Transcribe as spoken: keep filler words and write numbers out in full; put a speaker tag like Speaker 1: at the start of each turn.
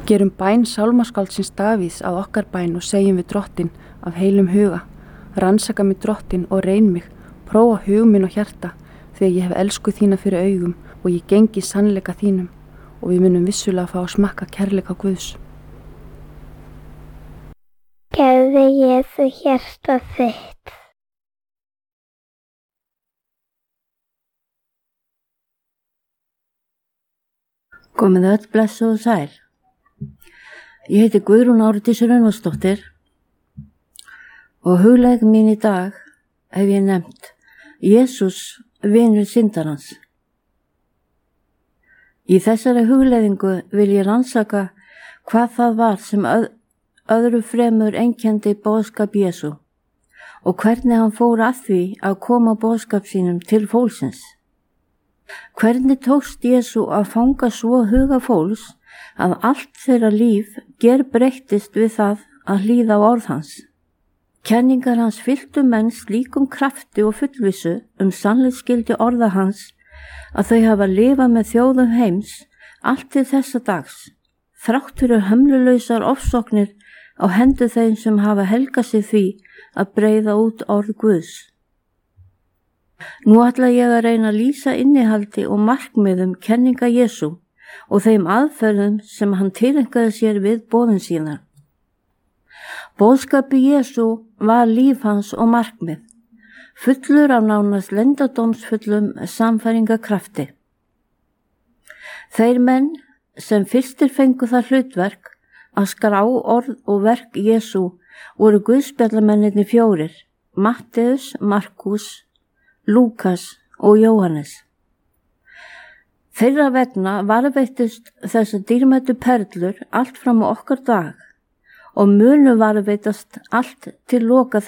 Speaker 1: Gerum bæn sálmaskáldsins Davíðs að okkar bæn og segjum við Drottinn af heilum huga: rannsaka mig Drottinn og reyn mig, prófa hug minn og hjarta, þegar ég hef elsku þína fyrir augum og ég gengi sannleika þínum, og við munum vissulega fá að smakka kærleika Guðs.
Speaker 2: Gefðu Jesú hjarta þitt.
Speaker 3: Komið öll blessuð og sæl. Ég heiti Guðrún Árdís Runnarsdóttir og hugleik mín í dag hef ég nefnt Jesús vinur syndarans. Í þessari hugleiðingu vil ég rannsaka hvað það var sem öð, öðru fremur einkenndi boðskap Jesú og hvernig hann fór að því að koma boðskap sínum til fólksins. Hvernig tókst Jesú að fanga svo huga fólks að allt þeirra líf gerbreyttist við það að hlýða á orð hans. Kenningar hans fylltu menn slíkum krafti og fullvissu um sannleiksgildi orða hans að þau hafa lifað með þjóðum heims allt til þessa dags, þrátt fyrir hömlulausar ofsóknir á hendur þeim sem hafa helgað sig því að breiða út orð Guðs. Nú ætla ég að reyna að lýsa innihaldi og markmiðum kenninga Jesú og þeim aðferðum sem hann tileinkaði sér við boðin sína. Boðskapi Jesú var líf hans og markmið, fullur af nánast leyndardómsfullum sannfæringarkrafti. Þeir menn sem fyrstir fengu það hlutverk að skrá orð og verk Jesú voru guðspjallamennirnir fjórir, Matteus, Markus, Lúkas og Jóhannes. Þeirra vegna varðveittust þessar dýrmætu perlur allt fram á okkar dag og munu varðveitast allt til loka